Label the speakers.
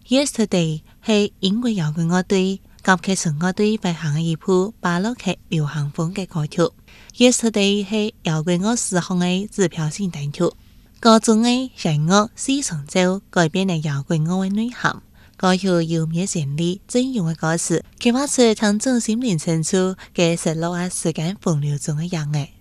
Speaker 1: Yesterday 係英國搖滾樂隊甲克純樂隊發行嘅一部巴洛克流行風嘅歌曲。Yesterday 係搖滾樂史上嘅指標性單曲，歌中嘅音樂四重奏改變了搖滾樂嘅內涵。歌曲優美旋律、隽永嘅歌詞，刻畫出從掌心靈深處嘅失落啊時間洪流中嘅樣嘅。